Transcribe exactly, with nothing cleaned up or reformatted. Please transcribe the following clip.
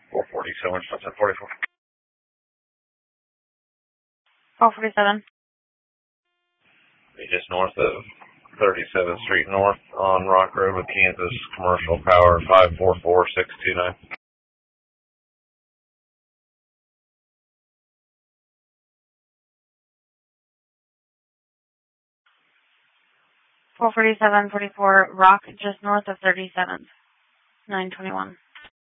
four forty-seven, Sunset forty-four. four forty-seven. Just north of thirty-seventh Street North on Rock Road with Kansas Commercial Power five four four six two nine. four forty-seven forty-four Rock, just north of thirty-seventh. nine twenty-one.